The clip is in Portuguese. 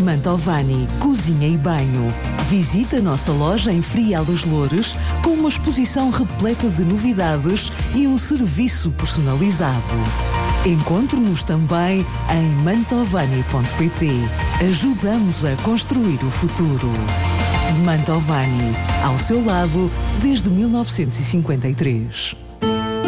Mantovani Cozinha e Banho. Visita a nossa loja em Frial dos Loures com uma exposição repleta de novidades e um serviço personalizado. Encontre-nos também em mantovani.pt. Ajudamos a construir o futuro. Mantovani, ao seu lado desde 1953.